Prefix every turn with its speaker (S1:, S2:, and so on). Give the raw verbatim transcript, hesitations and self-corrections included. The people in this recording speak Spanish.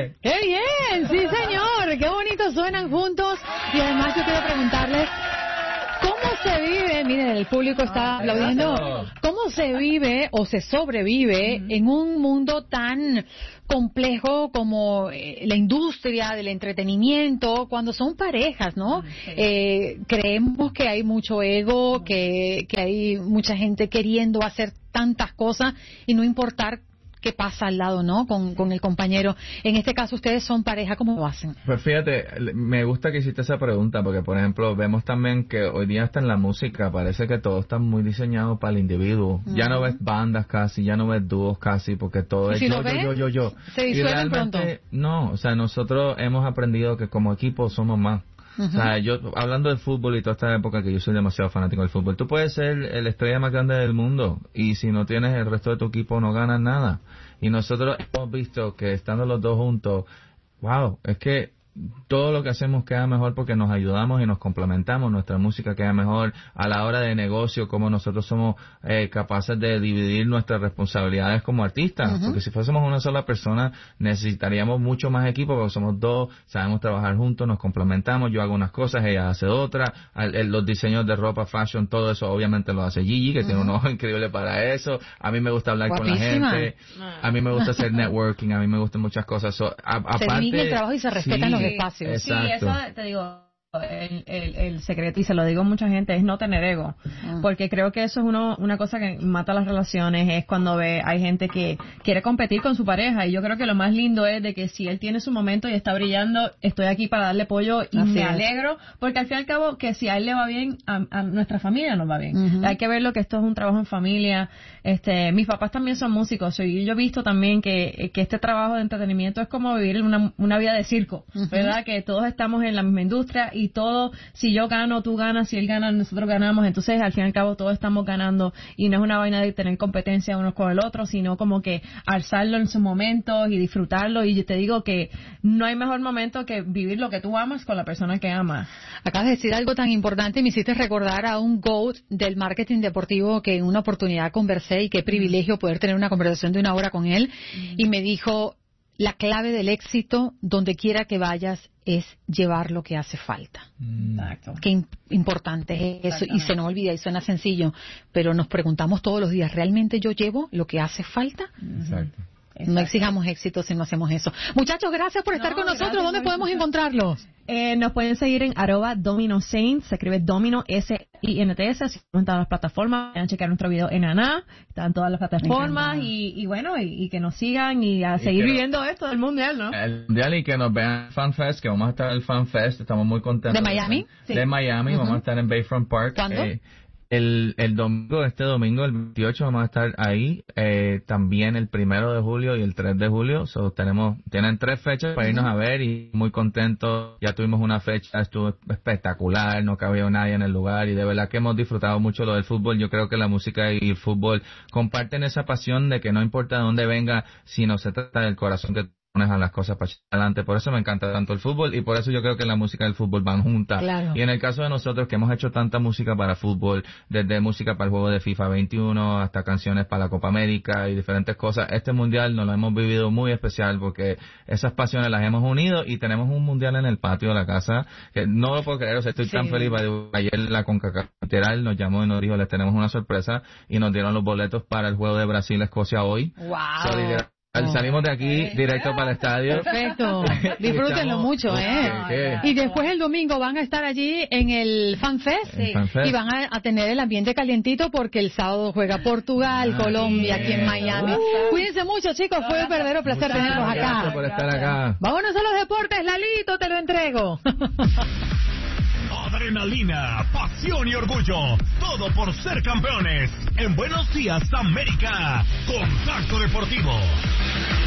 S1: ¡Qué bien! Sí, señor. Qué bonito suenan juntos. Y además yo quiero preguntarles, ¿cómo se vive? Miren, el público está aplaudiendo. ¿Cómo se vive o se sobrevive uh-huh. en un mundo tan complejo como eh, la industria del entretenimiento, cuando son parejas, ¿no? Sí. Eh, creemos que hay mucho ego, que, que hay mucha gente queriendo hacer tantas cosas y no importar qué pasa al lado, ¿no? Con, con el compañero. En este caso, ustedes son pareja, ¿cómo lo hacen?
S2: Pues fíjate, me gusta que hiciste esa pregunta, porque, por ejemplo, vemos también que hoy día hasta en la música parece que todo está muy diseñado para el individuo. Uh-huh. Ya no ves bandas casi, ya no ves dúos casi, porque todo es
S1: si
S2: yo, yo, yo, yo, yo.
S1: Se disuelven pronto.
S2: No, o sea, nosotros hemos aprendido que como equipo somos más. Uh-huh. O sea, yo, hablando del fútbol y toda esta época que yo soy demasiado fanático del fútbol, tú puedes ser el estrella más grande del mundo y si no tienes el resto de tu equipo no ganas nada. Y nosotros hemos visto que estando los dos juntos, wow, es que todo lo que hacemos queda mejor porque nos ayudamos y nos complementamos, nuestra música queda mejor a la hora de negocio, como nosotros somos eh, capaces de dividir nuestras responsabilidades como artistas, uh-huh. porque si fuésemos una sola persona necesitaríamos mucho más equipo, porque somos dos, sabemos trabajar juntos, nos complementamos, yo hago unas cosas, ella hace otras, los diseños de ropa, fashion, todo eso obviamente lo hace Gigi, que uh-huh. tiene un ojo increíble para eso, a mí me gusta hablar
S1: Guapísima.
S2: con la gente, a mí me gusta hacer networking, a mí me gustan muchas cosas, so, a, aparte,
S1: se divide el trabajo y se respetan sí, los espacios.
S3: Exacto. Sí, eso te digo, el, el, el secreto, y se lo digo a mucha gente, es no tener ego. Mm. Porque creo que eso es uno, una cosa que mata las relaciones, es cuando ve, hay gente que quiere competir con su pareja, y yo creo que lo más lindo es de que si él tiene su momento y está brillando, estoy aquí para darle apoyo y Así me es. alegro, porque al fin y al cabo, que si a él le va bien, a, a nuestra familia nos va bien. Uh-huh. Hay que verlo que esto es un trabajo en familia. Este, mis papás también son músicos, y yo he visto también que, que este trabajo de entretenimiento es como vivir una, una vida de circo, uh-huh. ¿verdad? Que todos estamos en la misma industria y todo, si yo gano, tú ganas, si él gana, nosotros ganamos, entonces al fin y al cabo todos estamos ganando, y no es una vaina de tener competencia unos con el otro, sino como que alzarlo en sus momentos y disfrutarlo, y yo te digo que no hay mejor momento que vivir lo que tú amas con la persona que amas.
S1: Acabas de decir algo tan importante y me hiciste recordar a un GOAT del marketing deportivo que en una oportunidad conversé, y qué privilegio poder tener una conversación de una hora con él, mm. y me dijo, la clave del éxito donde quiera que vayas es llevar lo que hace falta.
S3: Exacto.
S1: Qué imp- importante es eso, y se nos olvida y suena sencillo, pero nos preguntamos todos los días, ¿realmente yo llevo lo que hace falta?
S2: Exacto.
S1: Exacto. No exijamos éxito si no hacemos eso. Muchachos, gracias por estar no, con nosotros. ¿Dónde podemos mucho. encontrarlos?
S3: Eh, nos pueden seguir en arroba Domino Saint, se escribe Domino S I N T S, así en todas las plataformas, pueden checar nuestro video en Ana, están todas las plataformas, y, y bueno, y, y que nos sigan y a y seguir viviendo no, esto del Mundial, ¿no?
S2: El Mundial, y que nos vean en FanFest, que vamos a estar en el FanFest, estamos muy contentos.
S1: ¿De Miami?
S2: De, sí. de Miami, uh-huh. vamos a estar en Bayfront Park.
S1: ¿Cuándo?
S2: Eh, El, el domingo, este domingo, el veintiocho, vamos a estar ahí, eh, también el primero de julio y el tres de julio, so, tenemos, tienen tres fechas para irnos a ver, y muy contentos, ya tuvimos una fecha, estuvo espectacular, no cabía nadie en el lugar, y de verdad que hemos disfrutado mucho lo del fútbol. Yo creo que la música y el fútbol comparten esa pasión de que no importa de dónde venga, sino se trata del corazón que a las cosas para adelante. Por eso me encanta tanto el fútbol, y por eso yo creo que la música y el fútbol van juntas.
S1: Claro.
S2: Y en el caso de nosotros, que hemos hecho tanta música para fútbol, desde música para el juego de FIFA veintiuno hasta canciones para la Copa América y diferentes cosas, este mundial nos lo hemos vivido muy especial, porque esas pasiones las hemos unido, y tenemos un mundial en el patio de la casa que no lo puedo creer. O sea, estoy sí. tan feliz. Ayer la CONCACAF literal nos llamó y nos dijo, les tenemos una sorpresa, y nos dieron los boletos para el juego de Brasil-Escocia hoy.
S1: Wow.
S2: So, salimos de aquí directo para el estadio.
S1: Perfecto. Disfrútenlo mucho, ¿eh?
S2: ¿Qué?
S1: Y después el domingo van a estar allí en el FanFest,
S2: sí.
S1: y van a, a tener el ambiente calientito, porque el sábado juega Portugal, ah, Colombia, bien. Aquí en Miami. Uh, Cuídense mucho, chicos. Fue un verdadero placer
S2: Muchas
S1: tenerlos acá.
S2: Gracias por estar acá.
S1: Vámonos a los deportes. Lalito, te lo entrego.
S4: Adrenalina, pasión y orgullo, todo por ser campeones. En Buenos Días, América, Contacto Deportivo.